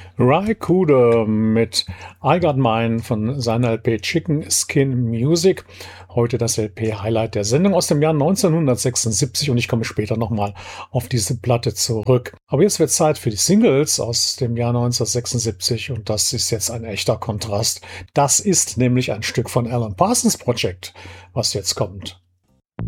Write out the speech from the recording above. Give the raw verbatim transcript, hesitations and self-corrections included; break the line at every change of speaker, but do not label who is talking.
Ry Cooder mit I Got Mine von seiner L P Chicken Skin Music. Heute das L P-Highlight der Sendung aus dem Jahr neunzehnhundertsechsundsiebzig und ich komme später nochmal auf diese Platte zurück. Aber jetzt wird Zeit für die Singles aus dem Jahr neunzehnhundertsechsundsiebzig und das ist jetzt ein echter Kontrast. Das ist nämlich ein Stück von Alan Parsons Project, was jetzt kommt.